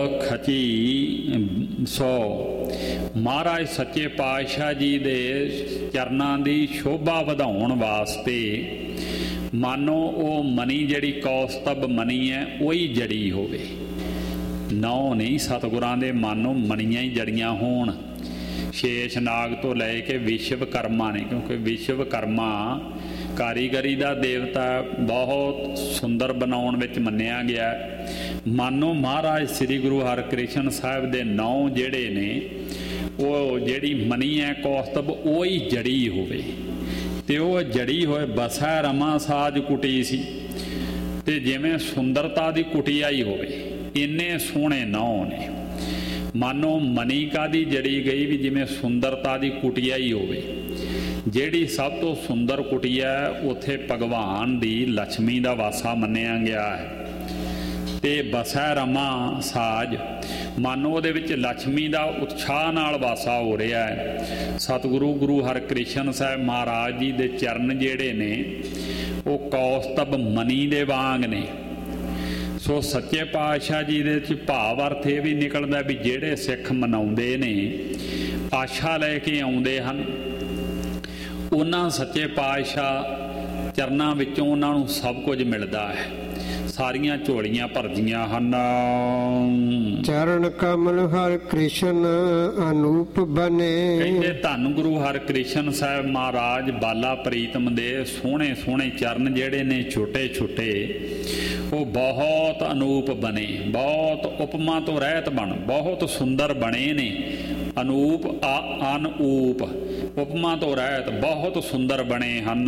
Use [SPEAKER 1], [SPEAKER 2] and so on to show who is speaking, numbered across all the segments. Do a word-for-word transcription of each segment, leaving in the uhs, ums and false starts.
[SPEAKER 1] ਖਚੀ ਸੋ ਮਹਾਰਾਜ ਸੱਚੇ ਪਾਤਸ਼ਾਹ ਜੀ ਦੇ ਚਰਨਾਂ ਦੀ ਸ਼ੋਭਾ ਵਧਾਉਣ ਵਾਸਤੇ ਮਾਨੋ ਉਹ ਮਨੀ ਜਿਹੜੀ ਕੌਸਤਬ ਮਨੀ ਹੈ ਉਹੀ ਜੜੀ ਹੋਵੇ। ਨੌ ਨਹੀਂ, ਸਤਿਗੁਰਾਂ ਦੇ ਮਾਨੋ ਮਣੀਆਂ ਹੀ ਜੜੀਆਂ ਹੋਣ। ਸ਼ੇਸ਼ਨਾਗ ਤੋਂ ਲੈ ਕੇ ਵਿਸ਼ਵਕਰਮਾ ਨੇ, ਕਿਉਂਕਿ ਵਿਸ਼ਵਕਰਮਾ ਕਾਰੀਗਰੀ ਦਾ ਦੇਵਤਾ ਬਹੁਤ ਸੁੰਦਰ ਬਣਾਉਣ ਵਿੱਚ ਮੰਨਿਆ ਗਿਆ। ਮਾਨੋ ਮਹਾਰਾਜ ਸ੍ਰੀ ਗੁਰੂ ਹਰਿਕ੍ਰਿਸ਼ਨ ਸਾਹਿਬ ਦੇ ਨੌ ਜਿਹੜੇ ਨੇ ਉਹ ਜਿਹੜੀ ਮਨੀ ਹੈ ਕੌਸਤਬ ਉਹ ਹੀ ਜੜੀ ਹੋਵੇ। ਅਤੇ ਉਹ ਜੜੀ ਹੋਏ ਬਸੈ ਰਮਾ ਸਾਜ ਕੁਟੀ ਸੀ, ਅਤੇ ਜਿਵੇਂ ਸੁੰਦਰਤਾ ਦੀ ਕੁਟੀਆਈ ਹੋਵੇ ਇੰਨੇ ਸੋਹਣੇ ਨੌ ਨੇ। ਮਾਨੋ ਮਨੀ ਕਾਹਦੀ ਜੜੀ ਗਈ ਵੀ ਜਿਵੇਂ ਸੁੰਦਰਤਾ ਦੀ ਕੁਟੀਆਈ ਹੋਵੇ। ਜਿਹੜੀ ਸਭ ਤੋਂ ਸੁੰਦਰ ਕੁਟੀਆ ਉੱਥੇ ਭਗਵਾਨ ਦੀ ਲక్ష్ਮੀ ਦਾ ਵਾਸਾ ਮੰਨਿਆ ਗਿਆ ਹੈ। ਅਤੇ ਬਸੈ ਰਮਾ ਸਾਜ ਮਾਨੋ ਉਹਦੇ ਵਿੱਚ ਲక్ష్ਮੀ ਦਾ ਉਤਸ਼ਾਹ ਨਾਲ ਵਾਸਾ ਹੋ ਰਿਹਾ ਹੈ। ਸਤਿਗੁਰੂ ਗੁਰੂ ਹਰਿਕ੍ਰਿਸ਼ਨ ਸਾਹਿਬ ਮਹਾਰਾਜ ਜੀ ਦੇ ਚਰਨ ਜਿਹੜੇ ਨੇ ਉਹ ਕੌਸਤਬ ਮਨੀ ਦੇ ਵਾਂਗ ਨੇ। ਸੋ ਸੱਚੇ ਪਾਤਸ਼ਾਹ ਜੀ ਦੇ ਵਿੱਚ ਭਾਵ ਅਰਥ ਇਹ ਵੀ ਨਿਕਲਦਾ ਵੀ ਜਿਹੜੇ ਸਿੱਖ ਮਨਾਉਂਦੇ ਨੇ, ਆਸ਼ਾ ਲੈ ਕੇ ਆਉਂਦੇ ਹਨ, ਉਹਨਾਂ ਸੱਚੇ ਪਾਤਸ਼ਾਹ ਚਰਨਾਂ ਵਿੱਚੋਂ ਉਹਨਾਂ ਨੂੰ ਸਭ ਕੁਝ ਮਿਲਦਾ ਹੈ। ਸਾਰੀਆਂ ਝੋਲੀਆਂ ਭਰਦੀਆਂ ਹਨ।
[SPEAKER 2] ਚਰਨ ਕਮਲ ਹਰਿ ਕ੍ਰਿਸ਼ਨ ਅਨੂਪ ਬਨੇ।
[SPEAKER 1] ਕਹਿੰਦੇ ਧੰਨ ਗੁਰੂ ਹਰਿਕ੍ਰਿਸ਼ਨ ਸਾਹਿਬ ਮਹਾਰਾਜ ਬਾਲਾ ਪ੍ਰੀਤਮ ਦੇ ਸੋਹਣੇ ਸੋਹਣੇ ਚਰਨ ਜਿਹੜੇ ਨੇ ਛੋਟੇ ਛੋਟੇ ਉਹ ਬਹੁਤ ਅਨੂਪ ਬਣੇ, ਬਹੁਤ ਉਪਮਾ ਤੋਂ ਰਹਿਤ ਬਣ, ਬਹੁਤ ਸੁੰਦਰ ਬਣੇ ਨੇ। ਅਨੂਪ ਅਨੂਪ ਉਪਮਾ ਤੋਂ ਰਹਿਤ ਬਹੁਤ ਸੁੰਦਰ ਬਣੇ ਹਨ।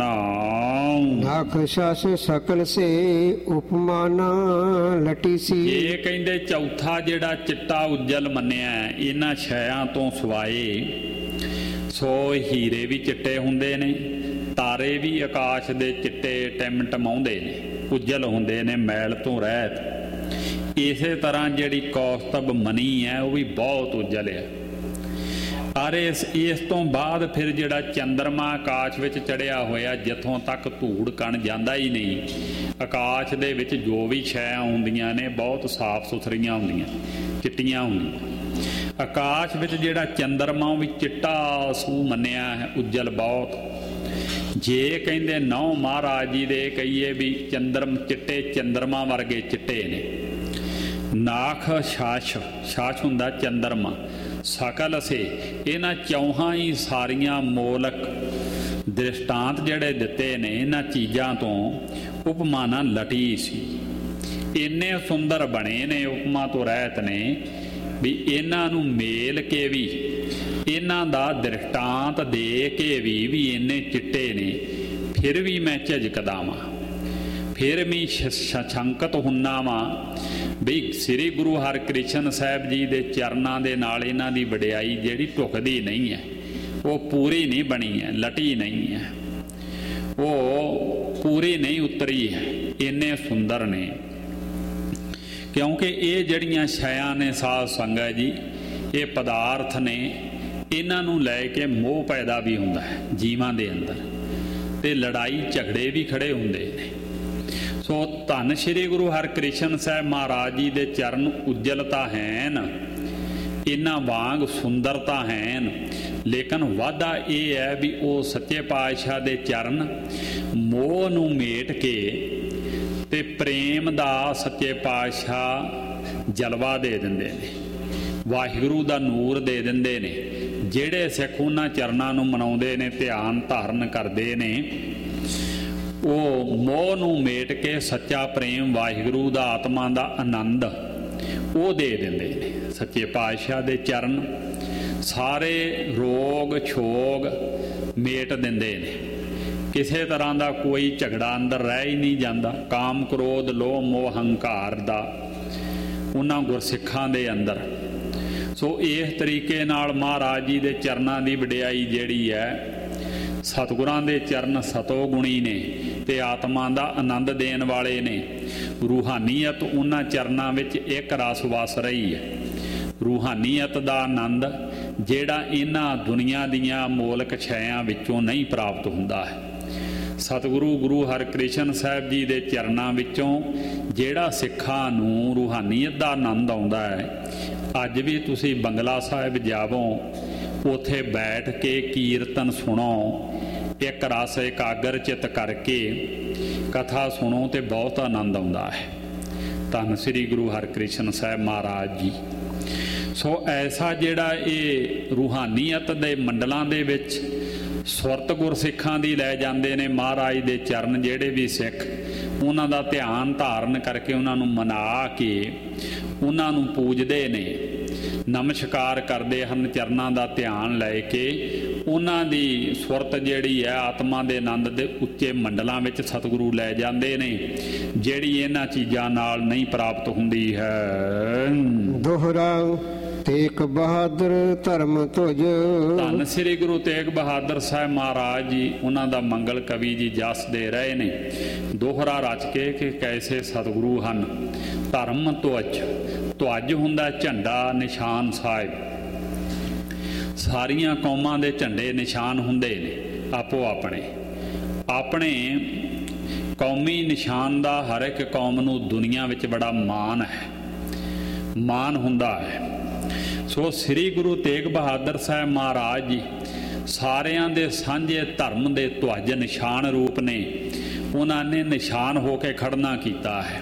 [SPEAKER 2] ਲੱਖ ਸਸ ਸਕਲ ਸੇ ਉਪਮਾ ਨਾ ਲਟੀ ਸੀ।
[SPEAKER 1] ਇਹ ਕਹਿੰਦੇ ਚੌਥਾ ਜਿਹੜਾ ਚਿੱਟਾ ਉਜਲ ਮੰਨਿਆ ਇਹਨਾਂ ਛਾਇਆਂ ਤੋਂ ਸਿਵਾਏ ਸੋ ਹੀਰੇ ਵੀ ਚਿੱਟੇ ਹੁੰਦੇ ਨੇ, ਤਾਰੇ ਵੀ ਆਕਾਸ਼ ਦੇ ਚਿੱਟੇ ਟਿਮਟਮਾਉਂਦੇ ਨੇ, ਉਜਲ ਹੁੰਦੇ ਨੇ ਮੈਲ ਤੋਂ ਰਹਿਤ। ਇਸੇ ਤਰ੍ਹਾਂ ਜਿਹੜੀ ਕੌਸਤਬ ਮਨੀ ਹੈ ਉਹ ਵੀ ਬਹੁਤ ਉਜਲ ਹੈ। ਪਰ ਇਸ ਇਸ ਤੋਂ ਬਾਅਦ ਫਿਰ ਜਿਹੜਾ ਚੰਦਰਮਾ ਆਕਾਸ਼ ਵਿੱਚ ਚੜ੍ਹਿਆ ਹੋਇਆ ਜਿੱਥੋਂ ਤੱਕ ਧੂੜ ਕਣ ਜਾਂਦਾ ਹੀ ਨਹੀਂ। ਆਕਾਸ਼ ਦੇ ਵਿੱਚ ਜੋ ਵੀ ਛਾਇਆ ਹੁੰਦੀਆਂ ਨੇ ਬਹੁਤ ਸਾਫ ਸੁਥਰੀਆਂ ਹੁੰਦੀਆਂ, ਚਿੱਟੀਆਂ ਹੁੰਦੀਆਂ। ਆਕਾਸ਼ ਵਿੱਚ ਜਿਹੜਾ ਚੰਦਰਮਾ ਉਹ ਵੀ ਚਿੱਟਾ ਸੂ ਮੰਨਿਆ ਹੈ, ਉਜਲ ਬਹੁਤ। ਜੇ ਕਹਿੰਦੇ ਨੌ ਮਹਾਰਾਜ ਜੀ ਦੇ ਕਹੀਏ ਵੀ ਚੰਦਰਮ ਚਿੱਟੇ ਚੰਦਰਮਾ ਵਰਗੇ ਚਿੱਟੇ ਨੇ। ਨਾਖ ਛਾਛ, ਛਾਛ ਹੁੰਦਾ ਚੰਦਰਮਾ। ਸਕਲ ਸੇ ਇਹਨਾਂ ਚੌਹਾਂ ਹੀ ਸਾਰੀਆਂ ਮੋਲਕ ਦ੍ਰਿਸ਼ਟਾਂਤ ਜਿਹੜੇ ਦਿੱਤੇ ਨੇ ਇਹਨਾਂ ਚੀਜ਼ਾਂ ਤੋਂ ਉਪਮਾਨਾ ਲਟੀ ਸੀ। ਇੰਨੇ ਸੁੰਦਰ ਬਣੇ ਨੇ, ਉਪਮਾ ਤੋਂ ਰਹਿਤ ਨੇ ਵੀ ਇਹਨਾਂ ਨੂੰ ਮੇਲ ਕੇ ਵੀ, ਇਹਨਾਂ ਦਾ ਦ੍ਰਿਸ਼ਟਾਂਤ ਦੇ ਕੇ ਵੀ ਵੀ ਇੰਨੇ ਚਿੱਟੇ ਨੇ, ਫਿਰ ਵੀ ਮੈਂ ਝਿਜਕਦਾ ਵਾਂ, ਫਿਰ ਵੀ ਸ਼ੰਕਤ ਹੁੰਨਾ ਵਾਂ ਵੀ ਸ੍ਰੀ ਗੁਰੂ ਹਰਿਕ੍ਰਿਸ਼ਨ ਸਾਹਿਬ ਜੀ ਦੇ ਚਰਨਾਂ ਦੇ ਨਾਲ ਇਹਨਾਂ ਦੀ ਵਡਿਆਈ ਜਿਹੜੀ ਢੁਕਦੀ ਨਹੀਂ ਹੈ, ਉਹ ਪੂਰੀ ਨਹੀਂ ਬਣੀ ਹੈ, ਲਟੀ ਨਹੀਂ ਹੈ, ਉਹ ਪੂਰੀ ਨਹੀਂ ਉਤਰੀ ਹੈ। ਇੰਨੇ ਸੁੰਦਰ ਨੇ ਕਿਉਂਕਿ ਇਹ ਜਿਹੜੀਆਂ ਛਾਇਆਂ ਨੇ ਸਾਧ ਸੰਗਤ ਜੀ, ਇਹ ਪਦਾਰਥ ਨੇ, ਇਹਨਾਂ ਨੂੰ ਲੈ ਕੇ ਮੋਹ ਪੈਦਾ ਵੀ ਹੁੰਦਾ ਹੈ ਜੀਵਾਂ ਦੇ ਅੰਦਰ, ਅਤੇ ਲੜਾਈ ਝਗੜੇ ਵੀ ਖੜੇ ਹੁੰਦੇ ਨੇ। ਸੋ ਧੰਨ ਸ਼੍ਰੀ ਗੁਰੂ ਹਰਿਕ੍ਰਿਸ਼ਨ ਸਾਹਿਬ ਮਹਾਰਾਜ ਜੀ ਦੇ ਚਰਨ ਉਜਲਤਾ ਹੈਨ, ਇਹਨਾਂ ਵਾਂਗ ਸੁੰਦਰਤਾ ਹੈਨ, ਲੇਕਿਨ ਵਾਧਾ ਇਹ ਹੈ ਵੀ ਉਹ ਸੱਚੇ ਪਾਤਸ਼ਾਹ ਦੇ ਚਰਨ ਮੋਹ ਨੂੰ ਮੇਟ ਕੇ ਅਤੇ ਪ੍ਰੇਮ ਦਾ ਸੱਚੇ ਪਾਤਸ਼ਾਹ ਜਲਵਾ ਦੇ ਦਿੰਦੇ ਨੇ, ਵਾਹਿਗੁਰੂ ਦਾ ਨੂਰ ਦੇ ਦਿੰਦੇ ਨੇ। ਜਿਹੜੇ ਸਿੱਖ ਉਹਨਾਂ ਚਰਨਾਂ ਨੂੰ ਮਨਾਉਂਦੇ ਨੇ, ਧਿਆਨ ਧਾਰਨ ਕਰਦੇ ਨੇ, ਉਹ ਮੋਹ ਨੂੰ ਮੇਟ ਕੇ ਸੱਚਾ ਪ੍ਰੇਮ ਵਾਹਿਗੁਰੂ ਦਾ ਆਤਮਾ ਦਾ ਆਨੰਦ ਉਹ ਦੇ ਦਿੰਦੇ ਨੇ। ਸੱਚੇ ਪਾਤਸ਼ਾਹ ਦੇ ਚਰਨ ਸਾਰੇ ਰੋਗ ਛੋਗ ਮੇਟ ਦਿੰਦੇ ਨੇ। ਕਿਸੇ ਤਰ੍ਹਾਂ ਦਾ ਕੋਈ ਝਗੜਾ ਅੰਦਰ ਰਹਿ ਹੀ ਨਹੀਂ ਜਾਂਦਾ। ਕਾਮ ਕ੍ਰੋਧ ਲੋਭ ਮੋਹ ਹੰਕਾਰ ਦਾ ਉਹਨਾਂ ਗੁਰਸਿੱਖਾਂ ਦੇ ਅੰਦਰ। ਸੋ ਇਸ ਤਰੀਕੇ ਨਾਲ ਮਹਾਰਾਜ ਜੀ ਦੇ ਚਰਨਾਂ ਦੀ ਵਡਿਆਈ ਜਿਹੜੀ ਹੈ, ਸਤਿਗੁਰਾਂ ਦੇ ਚਰਨ ਸਤੋ ਗੁਣੀ ਨੇ ਅਤੇ ਆਤਮਾ ਦਾ ਆਨੰਦ ਦੇਣ ਵਾਲੇ ਨੇ। ਰੂਹਾਨੀਅਤ ਉਹਨਾਂ ਚਰਨਾਂ ਵਿੱਚ ਇੱਕ ਰਸ ਵਸ ਰਹੀ ਹੈ। ਰੂਹਾਨੀਅਤ ਦਾ ਆਨੰਦ ਜਿਹੜਾ ਇਹਨਾਂ ਦੁਨੀਆ ਦੀਆਂ ਮੋਲਕ ਛਾਇਆਂ ਵਿੱਚੋਂ ਨਹੀਂ ਪ੍ਰਾਪਤ ਹੁੰਦਾ ਹੈ। ਸਤਿਗੁਰੂ ਗੁਰੂ ਹਰਕ੍ਰਿਸ਼ਨ ਸਾਹਿਬ ਜੀ ਦੇ ਚਰਨਾਂ ਵਿੱਚੋਂ ਜਿਹੜਾ ਸਿੱਖਾਂ ਨੂੰ ਰੂਹਾਨੀਅਤ ਦਾ ਆਨੰਦ ਆਉਂਦਾ ਹੈ। ਅੱਜ ਵੀ ਤੁਸੀਂ ਬੰਗਲਾ ਸਾਹਿਬ ਜਾਵੋ, ਉੱਥੇ ਬੈਠ ਕੇ ਕੀਰਤਨ ਸੁਣੋ, ਇੱਕ ਰਸ ਇਕਾਗਰ ਚਿੱਤ ਕਰਕੇ ਕਥਾ ਸੁਣੋ ਤੇ ਬਹੁਤ ਆਨੰਦ ਆਉਂਦਾ ਹੈ। ਧੰਨ ਸ੍ਰੀ ਗੁਰੂ ਹਰਕ੍ਰਿਸ਼ਨ ਸਾਹਿਬ ਮਹਾਰਾਜ ਜੀ। ਸੋ ਐਸਾ ਜਿਹੜਾ ਇਹ ਰੂਹਾਨੀਅਤ ਦੇ ਮੰਡਲਾਂ ਦੇ ਵਿੱਚ ਸੁਰਤ ਗੁਰਸਿੱਖਾਂ ਦੀ ਲੈ ਜਾਂਦੇ ਨੇ, ਮਹਾਰਾਜ ਦੇ ਚਰਨ ਜਿਹੜੇ ਵੀ ਸਿੱਖ ਉਹਨਾਂ ਦਾ ਧਿਆਨ ਧਾਰਨ ਕਰਕੇ ਉਹਨਾਂ ਨੂੰ ਮਨਾ ਕੇ ਉਹਨਾਂ ਨੂੰ ਪੂਜਦੇ ਨੇ, ਨਮਸਕਾਰ ਕਰਦੇ ਹਨ, ਚਰਨਾਂ ਦਾ ਧਿਆਨ ਲੈ ਕੇ ਉਹਨਾਂ ਦੀ ਸੁਰਤ ਜਿਹੜੀ ਹੈ ਆਤਮਾ ਦੇ ਆਨੰਦ ਦੇ ਉੱਚੇ ਮੰਡਲਾਂ ਵਿੱਚ ਸਤਿਗੁਰੂ ਲੈ ਜਾਂਦੇ ਨੇ, ਜਿਹੜੀ ਇਹਨਾਂ ਚੀਜ਼ਾਂ ਨਾਲ ਨਹੀਂ ਪ੍ਰਾਪਤ ਹੁੰਦੀ ਹੈ।
[SPEAKER 2] ਦੋਹਰਾ ਤੇਗ ਬਹਾਦਰ ਧਰਮ ਤੁਜ।
[SPEAKER 1] ਧੰਨ ਸ੍ਰੀ ਗੁਰੂ ਤੇਗ ਬਹਾਦਰ ਸਾਹਿਬ ਮਹਾਰਾਜ ਜੀ, ਉਹਨਾਂ ਦਾ ਮੰਗਲ ਕਵੀ ਜੀ ਜਸਦੇ ਰਹੇ ਨੇ ਦੋਹਰਾ ਰਚ ਕੇ ਕਿ ਕੈਸੇ ਸਤਿਗੁਰੂ ਹਨ। ਧਰਮ ਤੁਜ, ਤੁਜ ਹੁੰਦਾ ਝੰਡਾ ਨਿਸ਼ਾਨ ਸਾਹਿਬ। ਸਾਰੀਆਂ ਕੌਮਾਂ ਦੇ ਝੰਡੇ ਨਿਸ਼ਾਨ ਹੁੰਦੇ ਨੇ ਆਪੋ ਆਪਣੇ ਆਪਣੇ ਕੌਮੀ ਨਿਸ਼ਾਨ ਦਾ ਹਰ ਇੱਕ ਕੌਮ ਨੂੰ ਦੁਨੀਆ ਵਿੱਚ ਬੜਾ ਮਾਣ ਹੈ, ਮਾਣ ਹੁੰਦਾ ਹੈ। ਸੋ ਸ੍ਰੀ ਗੁਰੂ ਤੇਗ ਬਹਾਦਰ ਸਾਹਿਬ ਮਹਾਰਾਜ ਜੀ ਸਾਰਿਆਂ ਦੇ ਸਾਂਝੇ ਧਰਮ ਦੇ ਧਵਜ ਨਿਸ਼ਾਨ ਰੂਪ ਨੇ। ਉਹਨਾਂ ਨੇ ਨਿਸ਼ਾਨ ਹੋ ਕੇ ਖੜਨਾ ਕੀਤਾ ਹੈ।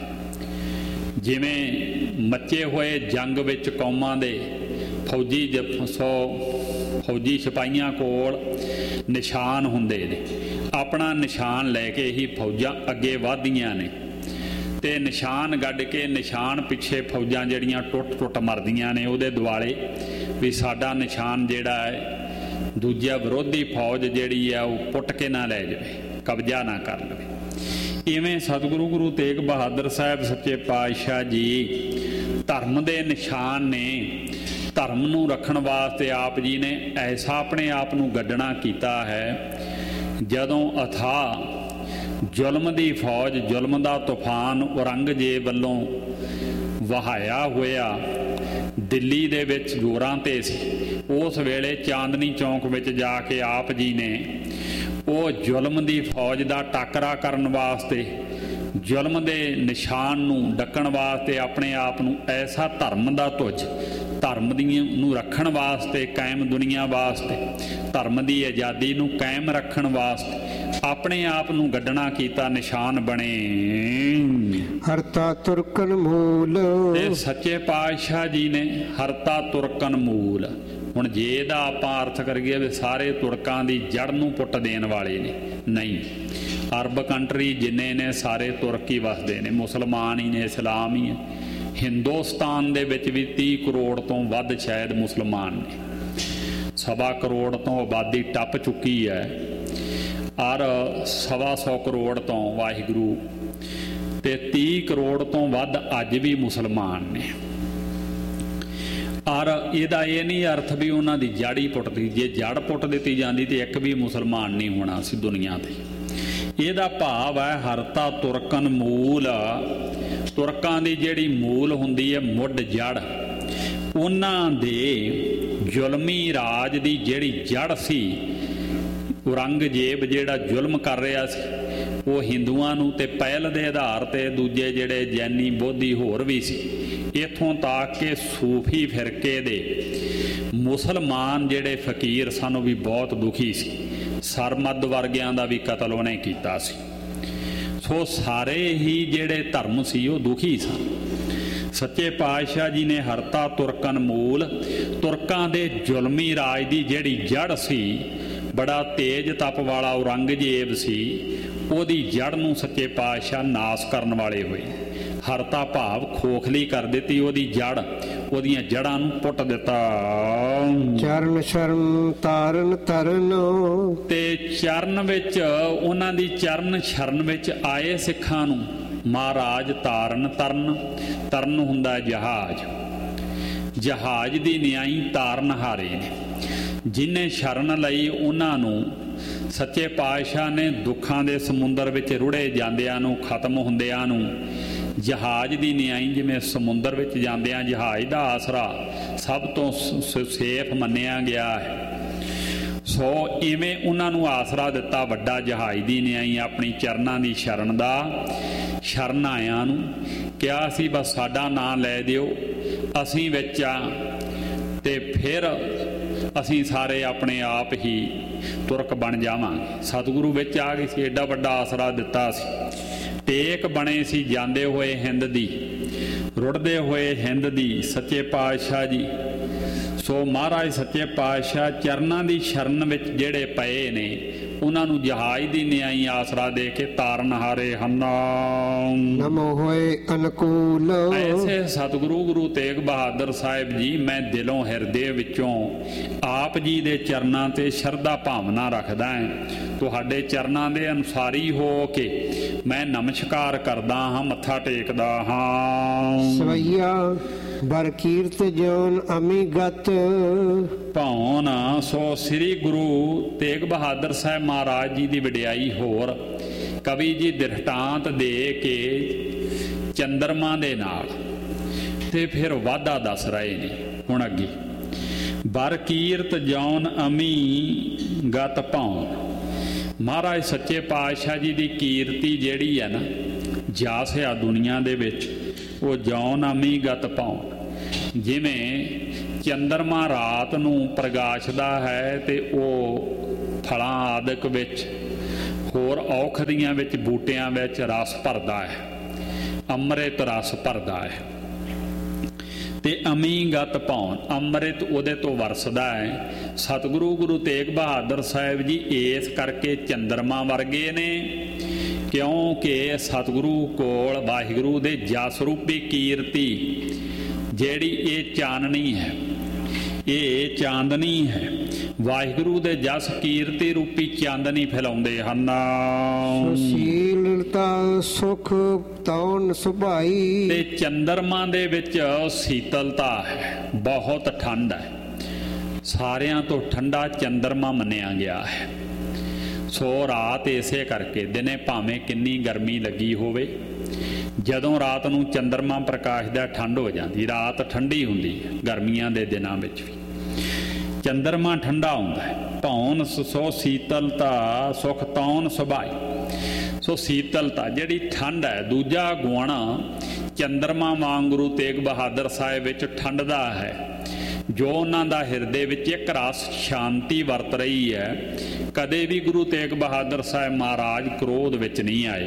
[SPEAKER 1] ਜਿਵੇਂ ਮੱਚੇ ਹੋਏ ਜੰਗ ਵਿੱਚ ਕੌਮਾਂ ਦੇ ਫੌਜੀ ਸੋ ਫੌਜੀ ਸਿਪਾਹੀਆਂ ਕੋਲ ਨਿਸ਼ਾਨ ਹੁੰਦੇ ਨੇ, ਆਪਣਾ ਨਿਸ਼ਾਨ ਲੈ ਕੇ ਹੀ ਫੌਜਾਂ ਅੱਗੇ ਵਧਦੀਆਂ ਨੇ ਤੇ ਨਿਸ਼ਾਨ ਗੱਡ ਕੇ ਨਿਸ਼ਾਨ ਪਿੱਛੇ ਫੌਜਾਂ ਜਿਹੜੀਆਂ ਟੁੱਟ ਟੁੱਟ ਮਰਦੀਆਂ ਨੇ ਉਹਦੇ ਦੁਆਲੇ ਵੀ ਸਾਡਾ ਨਿਸ਼ਾਨ ਜਿਹੜਾ ਹੈ ਦੂਜਾ ਵਿਰੋਧੀ ਫੌਜ ਜਿਹੜੀ ਆ ਉਹ ਪੁੱਟ ਕੇ ਨਾ ਲੈ ਜਾਵੇ, ਕਬਜ਼ਾ ਨਾ ਕਰ ਲਵੇ। ਇਵੇਂ ਸਤਿਗੁਰੂ ਗੁਰੂ ਤੇਗ ਬਹਾਦਰ ਸਾਹਿਬ ਸੱਚੇ ਪਾਤਸ਼ਾਹ ਜੀ ਧਰਮ ਦੇ ਨਿਸ਼ਾਨ ਨੇ। ਧਰਮ ਨੂੰ ਰੱਖਣ ਵਾਸਤੇ ਆਪ ਜੀ ਨੇ ਐਸਾ ਆਪਣੇ ਆਪ ਨੂੰ ਗੱਡਣਾ ਕੀਤਾ ਹੈ। ਜਦੋਂ ਅਥਾਹ ਜ਼ੁਲਮ ਦੀ ਫੌਜ, ਜ਼ੁਲਮ ਦਾ ਤੂਫਾਨ ਔਰੰਗਜ਼ੇਬ ਵੱਲੋਂ ਵਹਾਇਆ ਹੋਇਆ ਦਿੱਲੀ ਦੇ ਵਿੱਚ ਜ਼ੋਰਾਂ 'ਤੇ ਸੀ, ਉਸ ਵੇਲੇ ਚਾਂਦਨੀ ਚੌਂਕ ਵਿੱਚ ਜਾ ਕੇ ਆਪ ਜੀ ਨੇ ਉਹ ਜ਼ੁਲਮ ਦੀ ਫੌਜ ਦਾ ਟਾਕਰਾ ਕਰਨ ਵਾਸਤੇ, ਜ਼ੁਲਮ ਦੇ ਨਿਸ਼ਾਨ ਨੂੰ ਡੱਕਣ ਵਾਸਤੇ ਆਪਣੇ ਆਪ ਨੂੰ ਐਸਾ ਧਰਮ ਦਾ ਧੁਜ, ਧਰਮ ਦੀ ਨੂੰ ਰੱਖਣ ਵਾਸਤੇ, ਕਾਇਮ ਦੁਨੀਆ ਵਾਸਤੇ, ਧਰਮ ਦੀ ਆਜ਼ਾਦੀ ਨੂੰ ਕਾਇਮ ਰੱਖਣ ਵਾਸਤੇ ਆਪਣੇ ਆਪ ਨੂੰ ਗੱਡਣਾ ਕੀਤਾ, ਨਿਸ਼ਾਨ ਬਣੇ।
[SPEAKER 2] ਹਰਤਾ ਤੁਰਕਨ ਮੂਲ।
[SPEAKER 1] ਤੇ ਸੱਚੇ ਪਾਤਸ਼ਾਹ ਜੀ ਨੇ ਹਰਤਾ ਤੁਰਕਨ ਮੂਲ। ਹੁਣ ਜੇ ਇਹਦਾ ਆਪਾਂ ਅਰਥ ਕਰੀਏ ਵੀ ਸਾਰੇ ਤੁਰਕਾਂ ਦੀ ਜੜ ਨੂੰ ਪੁੱਟ ਦੇਣ ਵਾਲੇ ਨੇ, ਨਹੀਂ। ਅਰਬ ਕੰਟਰੀ ਜਿੰਨੇ ਨੇ ਸਾਰੇ ਤੁਰਕ ਹੀ ਵਸਦੇ ਨੇ, ਮੁਸਲਮਾਨ ਹੀ ਨੇ, ਇਸਲਾਮ ਹੀ ਹੈ। ਹਿੰਦੁਸਤਾਨ ਦੇ ਵਿੱਚ ਵੀ ਤੀਹ ਕਰੋੜ ਤੋਂ ਵੱਧ ਸ਼ਾਇਦ ਮੁਸਲਮਾਨ ਨੇ, ਸਵਾ ਕਰੋੜ ਤੋਂ ਆਬਾਦੀ ਟੱਪ ਚੁੱਕੀ ਹੈ, ਔਰ ਸਵਾ ਸੌ ਕਰੋੜ ਤੋਂ ਵਾਹਿਗੁਰੂ ਤੇ ਤੀਹ ਕਰੋੜ ਤੋਂ ਵੱਧ ਅੱਜ ਵੀ ਮੁਸਲਮਾਨ ਨੇ। ਔਰ ਇਹਦਾ ਇਹ ਨਹੀਂ ਅਰਥ ਵੀ ਉਹਨਾਂ ਦੀ ਜੜ ਹੀ ਪੁੱਟਦੀ, ਜੇ ਜੜ ਪੁੱਟ ਦਿੱਤੀ ਜਾਂਦੀ ਤੇ ਇੱਕ ਵੀ ਮੁਸਲਮਾਨ ਨਹੀਂ ਹੋਣਾ ਸੀ ਦੁਨੀਆ ਤੇ। ਇਹਦਾ ਭਾਵ ਹੈ ਹਰਤਾ ਤੁਰਕਨ ਮੂਲ। ਤੁਰਕਾਂ ਦੀ ਜਿਹੜੀ ਮੂਲ ਹੁੰਦੀ ਹੈ, ਮੁੱਢ ਜੜ, ਉਹਨਾਂ ਦੇ ਜ਼ੁਲਮੀ ਰਾਜ ਦੀ ਜਿਹੜੀ ਜੜ ਸੀ, ਔਰੰਗਜ਼ੇਬ ਜਿਹੜਾ ਜ਼ੁਲਮ ਕਰ ਰਿਹਾ ਸੀ ਉਹ ਹਿੰਦੂਆਂ ਨੂੰ ਤੇ ਪਹਿਲ ਦੇ ਆਧਾਰ ਤੇ ਦੂਜੇ ਜਿਹੜੇ ਜੈਨੀ ਬੋਧੀ ਹੋਰ ਵੀ ਸੀ, ਇੱਥੋਂ ਤੱਕ ਕਿ ਸੂਫੀ ਫਿਰਕੇ ਦੇ ਮੁਸਲਮਾਨ ਜਿਹੜੇ ਫਕੀਰ ਸਨ ਉਹ ਵੀ ਬਹੁਤ ਦੁਖੀ ਸੀ। ਸਰਮਦ ਵਰਗਿਆਂ ਦਾ ਵੀ ਕਤਲ ਉਹਨੇ ਕੀਤਾ ਸੀ। ਸੋ ਸਾਰੇ ਹੀ ਜਿਹੜੇ ਧਰਮ ਸੀ ਉਹ ਦੁਖੀ ਸਨ। ਸੱਚੇ ਪਾਤਸ਼ਾਹ ਜੀ ਨੇ ਹਰਤਾ ਤੁਰਕਨ ਮੂਲ, ਤੁਰਕਾਂ ਦੇ ਜ਼ੁਲਮੀ ਰਾਜ ਦੀ ਜਿਹੜੀ ਜੜ ਸੀ, ਬੜਾ ਤੇਜ਼ ਤਪ ਵਾਲਾ ਔਰੰਗਜ਼ੇਬ ਸੀ, ਉਹਦੀ ਜੜ ਨੂੰ ਸੱਚੇ ਪਾਤਸ਼ਾਹ ਨਾਸ ਕਰਨ ਵਾਲੇ ਹੋਏ। ਹਰਤਾ ਭਾਵ ਖੋਖਲੀ ਕਰ ਦਿੱਤੀ ਉਹਦੀ ਜੜ, ਉਹਦੀਆਂ ਜੜਾਂ ਨੂੰ ਪੁੱਟ ਦਿੱਤਾ।
[SPEAKER 2] ਚਰਨ ਸ਼ਰਨ ਤਾਰਨ ਤਰਨ।
[SPEAKER 1] ਤੇ ਚਰਨ ਵਿੱਚ ਉਹਨਾਂ ਦੀ ਚਰਨ ਸ਼ਰਨ ਵਿੱਚ ਆਏ ਸਿੱਖਾਂ ਨੂੰ ਮਹਾਰਾਜ ਤਾਰਨ ਤਰਨ। ਤਰਨ ਹੁੰਦਾ ਜਹਾਜ਼, ਜਹਾਜ਼ ਦੀ ਨਿਆਈ ਤਾਰਨ ਹਾਰੇ ਨੇ। ਜਿਹਨੇ ਸ਼ਰਨ ਲਈ ਉਹਨਾਂ ਨੂੰ ਸੱਚੇ ਪਾਤਸ਼ਾਹ ਨੇ ਦੁੱਖਾਂ ਦੇ ਸਮੁੰਦਰ ਵਿੱਚ ਰੁੜੇ ਜਾਂਦਿਆਂ ਨੂੰ, ਖਤਮ ਹੁੰਦਿਆਂ ਨੂੰ ਜਹਾਜ਼ ਦੀ ਨਿਆਈ, ਜਿਵੇਂ ਸਮੁੰਦਰ ਵਿੱਚ ਜਾਂਦਿਆਂ ਜਹਾਜ਼ ਦਾ ਆਸਰਾ ਸਭ ਤੋਂ ਸੇਫ ਮੰਨਿਆ ਗਿਆ ਹੈ, ਸੋ ਇਵੇਂ ਉਹਨਾਂ ਨੂੰ ਆਸਰਾ ਦਿੱਤਾ ਵੱਡਾ ਜਹਾਜ਼ ਦੀ ਨਿਆਈ ਆਪਣੀ ਚਰਨਾਂ ਦੀ ਸ਼ਰਨ ਦਾ। ਸ਼ਰਨ ਆਇਆਂ ਨੂੰ ਕਿਹਾ ਸੀ ਬਸ ਸਾਡਾ ਨਾਂ ਲੈ ਦਿਓ, ਅਸੀਂ ਵਿੱਚ ਆ ਤੇ ਫਿਰ ਅਸੀਂ ਸਾਰੇ ਆਪਣੇ ਆਪ ਹੀ ਤੁਰਕ ਬਣ ਜਾਵਾਂਗੇ। ਸਤਿਗੁਰੂ ਵਿੱਚ ਆ ਗਏ ਸੀ, ਐਡਾ ਵੱਡਾ ਆਸਰਾ ਦਿੱਤਾ ਸੀ। ਟੇਕ ਬਣੇ ਸੀ ਜਾਂਦੇ ਹੋਏ ਹਿੰਦ ਦੀ, ਰੁੜਦੇ ਹੋਏ ਹਿੰਦ ਦੀ ਸੱਚੇ ਪਾਤਸ਼ਾਹ ਜੀ। ਸੋ ਮਹਾਰਾਜ ਸੱਚੇ ਪਾਤਸ਼ਾਹ ਚਰਨਾਂ ਦੀ ਸ਼ਰਨ ਵਿੱਚ ਜਿਹੜੇ ਪਏ ਨੇ ਉਹਨਾਂ ਨੂੰ ਜਹਾਜ਼ ਦੀ ਨਿਆਈ ਆਸਰਾ ਦੇ ਕੇ ਤਾਰਨ ਹਾਰੇ ਹਨ।
[SPEAKER 2] ਨਮੋ ਹੋਏ ਅਨਕੂਲ।
[SPEAKER 1] ਐਸੇ ਸਤਿਗੁਰੂ ਗੁਰੂ ਤੇਗ ਬਹਾਦਰ ਸਾਹਿਬ ਜੀ ਮੈਂ ਦਿਲੋਂ ਹਿਰਦੇ ਵਿੱਚੋਂ ਆਪ ਜੀ ਦੇ ਚਰਨਾਂ ਤੇ ਸ਼ਰਧਾ ਭਾਵਨਾ ਰੱਖਦਾ ਹਾਂ। ਤੁਹਾਡੇ ਚਰਨਾਂ ਦੇ ਅਨੁਸਾਰੀ ਹੋ ਕੇ ਮੈਂ ਨਮਸਕਾਰ ਕਰਦਾ ਹਾਂ, ਮੱਥਾ ਟੇਕਦਾ ਹਾਂ।
[SPEAKER 2] ਸਵਈਆ ਬਰ ਕੀਰਤ ਜੋਨ ਅਮੀਗਤ
[SPEAKER 1] ਭੌਨ। ਸੋ ਸ੍ਰੀ ਗੁਰੂ ਤੇਗ ਬਹਾਦਰ ਸਾਹਿਬ ਮਹਾਰਾਜ ਜੀ ਦੀ ਵਡਿਆਈ ਹੋਰ ਕਵੀ ਜੀ ਦ੍ਰਿਸ਼ਟਾਂਤ ਦੇ ਕੇ ਚੰਦਰਮਾ ਦੇ ਨਾਲ ਤੇ ਫਿਰ ਵਾਧਾ ਦੱਸ ਰਹੇ ਨੇ। ਹੁਣ ਅੱਗੇ ਬਰ ਕੀਰਤ ਜੌਨ ਅਮੀ ਗਤ ਭੌਨ। ਮਹਾਰਾਜ ਸੱਚੇ ਪਾਤਸ਼ਾਹ ਜੀ ਦੀ ਕੀਰਤੀ ਜਿਹੜੀ ਹੈ ਨਾ ਜਾਸ ਆ ਦੁਨੀਆ ਦੇ ਵਿੱਚ, ਉਹ ਜੌਨ ਅਮੀ ਗਤ ਭੌਨ। ਜਿਵੇਂ ਚੰਦਰਮਾ ਰਾਤ ਨੂੰ ਪ੍ਰਗਾਸ਼ਦਾ ਹੈ ਤੇ ਉਹ ਫਲਾਂ ਆਦਿਕ ਵਿੱਚ ਹੋਰ ਔਖਦੀਆਂ ਵਿੱਚ ਬੂਟਿਆਂ ਵਿੱਚ ਰਸ ਭਰਦਾ ਹੈ, ਅੰਮ੍ਰਿਤ ਰਸ ਭਰਦਾ ਹੈ। ਤੇ ਅਮੀਗਤ ਭੌਨ, ਅੰਮ੍ਰਿਤ ਉਹਦੇ ਤੋਂ ਵਰਸਦਾ ਹੈ। ਸਤਿਗੁਰੂ ਗੁਰੂ ਤੇਗ ਬਹਾਦਰ ਸਾਹਿਬ ਜੀ ਇਸ ਕਰਕੇ ਚੰਦਰਮਾ ਵਰਗੇ ਨੇ ਕਿਉਂਕਿ ਸਤਿਗੁਰੂ ਕੋਲ ਵਾਹਿਗੁਰੂ ਦੇ ਜਸ ਰੂਪੀ ਕੀਰਤੀ ਜਿਹੜੀ ਇਹ ਚਾਨਣੀ ਹੈ, ਇਹ ਚਾਂਦਨੀ ਹੈ। ਵਾਹਿਗੁਰੂ ਦੇ ਜਸ ਕੀਰਤੀ ਰੂਪੀ ਚਾਂਦਨੀ ਫੈਲਾਉਂਦੇ ਹਨ।
[SPEAKER 2] ਸੁਸ਼ੀਲਤਾ ਸੁਖ ਤੌਣ ਸੁਭਾਈ।
[SPEAKER 1] ਤੇ ਚੰਦਰਮਾ ਦੇ ਵਿੱਚ ਸੀਤਲਤਾ ਹੈ, ਬਹੁਤ ਠੰਡ ਹੈ। ਸਾਰਿਆਂ ਤੋਂ ਠੰਡਾ ਚੰਦਰਮਾ ਮੰਨਿਆ ਗਿਆ ਹੈ। ਸੋ ਰਾਤ ਇਸੇ ਕਰਕੇ, ਦਿਨੇ ਭਾਵੇਂ ਕਿੰਨੀ ਗਰਮੀ ਲੱਗੀ ਹੋਵੇ, ਜਦੋਂ ਰਾਤ ਨੂੰ ਚੰਦਰਮਾ ਪ੍ਰਕਾਸ਼ਦਾ ਠੰਡ ਹੋ ਜਾਂਦੀ। ਰਾਤ ਠੰਡੀ ਹੁੰਦੀ ਹੈ ਗਰਮੀਆਂ ਦੇ ਦਿਨਾਂ ਵਿੱਚ ਵੀ, ਚੰਦਰਮਾ ਠੰਡਾ ਹੁੰਦਾ ਹੈ। ਧੌਣ ਸੋ ਸੀਤਲਤਾ ਸੁਖ ਤੌਣ ਸੁਭਾਈ। ਸੋ ਸੀਤਲਤਾ ਜਿਹੜੀ ਠੰਡ ਹੈ, ਦੂਜਾ ਗੁਣ ਚੰਦਰਮਾ ਵਾਂਗ ਗੁਰੂ ਤੇਗ ਬਹਾਦਰ ਸਾਹਿਬ ਵਿੱਚ ਠੰਡ ਦਾ ਹੈ। ਜੋ ਉਹਨਾਂ ਦਾ ਹਿਰਦੇ ਵਿੱਚ ਇੱਕ ਰਸ ਸ਼ਾਂਤੀ ਵਰਤ ਰਹੀ ਹੈ। ਕਦੇ ਵੀ ਗੁਰੂ ਤੇਗ ਬਹਾਦਰ ਸਾਹਿਬ ਮਹਾਰਾਜ ਕ੍ਰੋਧ ਵਿੱਚ ਨਹੀਂ ਆਏ,